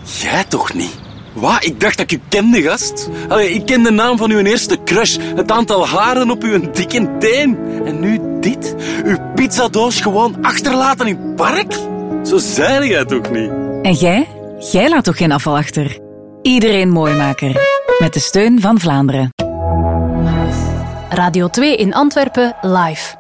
Jij toch niet? Wat? Ik dacht dat ik u kende, gast. Allee, ik ken de naam van uw eerste crush, het aantal haren op uw dikke teen. En nu dit? Uw pizzadoos gewoon achterlaten in het park? Zo zei jij toch niet? En jij? Jij laat toch geen afval achter? Iedereen Mooimaker. Met de steun van Vlaanderen. Radio 2 in Antwerpen live.